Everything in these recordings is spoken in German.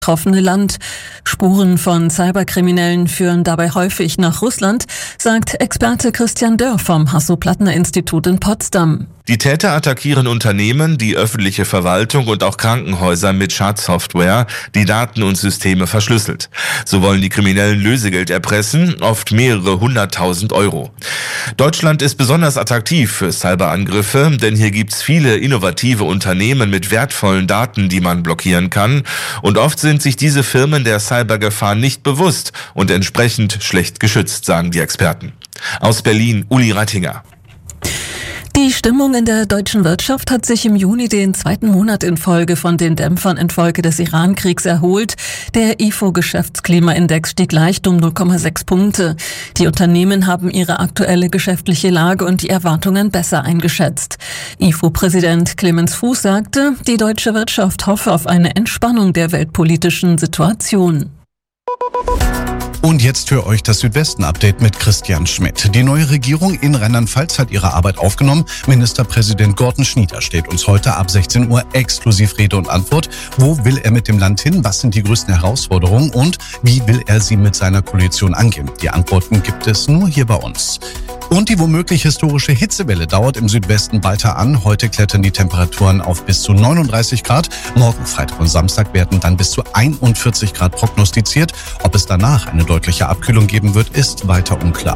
betroffene Land. Spuren von Cyberkriminellen führen dabei häufig nach Russland, sagt Experte Christian Dörr vom Hasso-Plattner-Institut in Potsdam. Die Täter attackieren Unternehmen, die öffentliche Verwaltung und auch Krankenhäuser mit Schadsoftware, die Daten und Systeme verschlüsselt. So wollen die Kriminellen Lösegeld erpressen, oft mehrere 100.000 Euro. Deutschland ist besonders attraktiv für Cyberangriffe, denn hier gibt's viele innovative Unternehmen mit wertvollen Daten, die man blockieren kann. Und oft sind sich diese Firmen der Cybergefahr nicht bewusst und entsprechend schlecht geschützt, sagen die Experten. Aus Berlin, Uli Rattinger. Die Stimmung in der deutschen Wirtschaft hat sich im Juni den zweiten Monat in Folge von den Dämpfern infolge des Iran-Kriegs erholt. Der IFO-Geschäftsklimaindex stieg leicht um 0,6 Punkte. Die Unternehmen haben ihre aktuelle geschäftliche Lage und die Erwartungen besser eingeschätzt. IFO-Präsident Clemens Fuß sagte, die deutsche Wirtschaft hoffe auf eine Entspannung der weltpolitischen Situation. Und jetzt für euch das Südwesten-Update mit Christian Schmidt. Die neue Regierung in Rheinland-Pfalz hat ihre Arbeit aufgenommen. Ministerpräsident Gordon Schnieder steht uns heute ab 16 Uhr exklusiv Rede und Antwort. Wo will er mit dem Land hin? Was sind die größten Herausforderungen? Und wie will er sie mit seiner Koalition angehen? Die Antworten gibt es nur hier bei uns. Und die womöglich historische Hitzewelle dauert im Südwesten weiter an. Heute klettern die Temperaturen auf bis zu 39 Grad. Morgen, Freitag und Samstag werden dann bis zu 41 Grad prognostiziert. Ob es danach eine deutliche Abkühlung geben wird, ist weiter unklar.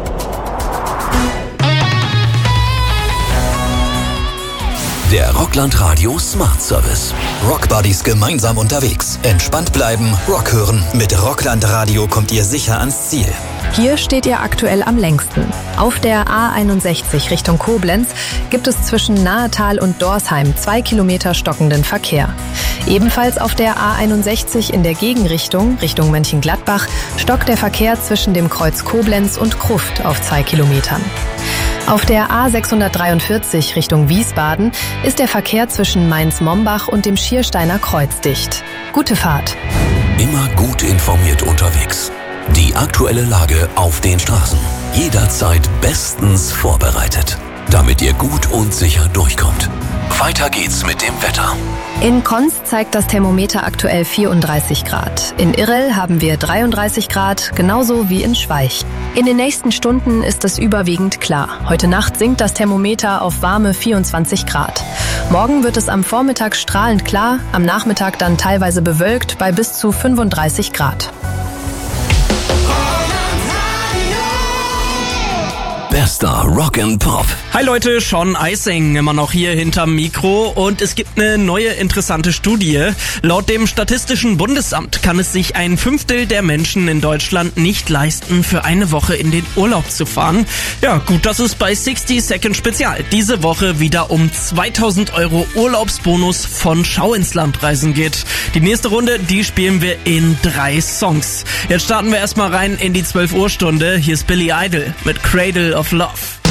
Der Rockland Radio Smart Service. Rock Buddies gemeinsam unterwegs. Entspannt bleiben, Rock hören. Mit Rockland Radio kommt ihr sicher ans Ziel. Hier steht ihr aktuell am längsten. Auf der A61 Richtung Koblenz gibt es zwischen Nahetal und Dorsheim 2 Kilometer stockenden Verkehr. Ebenfalls auf der A61 in der Gegenrichtung, Richtung Mönchengladbach, stockt der Verkehr zwischen dem Kreuz Koblenz und Gruft auf 2 Kilometern. Auf der A643 Richtung Wiesbaden ist der Verkehr zwischen Mainz-Mombach und dem Schiersteiner Kreuz dicht. Gute Fahrt. Immer gut informiert unterwegs. Die aktuelle Lage auf den Straßen. Jederzeit bestens vorbereitet, damit ihr gut und sicher durchkommt. Weiter geht's mit dem Wetter. In Konz zeigt das Thermometer aktuell 34 Grad. In Irrel haben wir 33 Grad, genauso wie in Schweich. In den nächsten Stunden ist es überwiegend klar. Heute Nacht sinkt das Thermometer auf warme 24 Grad. Morgen wird es am Vormittag strahlend klar, am Nachmittag dann teilweise bewölkt bei bis zu 35 Grad. Bester Rock and Pop. Hi Leute, Sean Eising immer noch hier hinterm Mikro und es gibt eine neue interessante Studie. Laut dem Statistischen Bundesamt kann es sich 1/5 der Menschen in Deutschland nicht leisten, für eine Woche in den Urlaub zu fahren. Ja, gut, dass es bei 60 Second Spezial diese Woche wieder um 2.000 Euro Urlaubsbonus von Schau ins Land reisen geht. Die nächste Runde, die spielen wir in 3 Songs. Jetzt starten wir erstmal rein in die 12 Uhr Stunde. Hier ist Billy Idol mit Cradle of Love.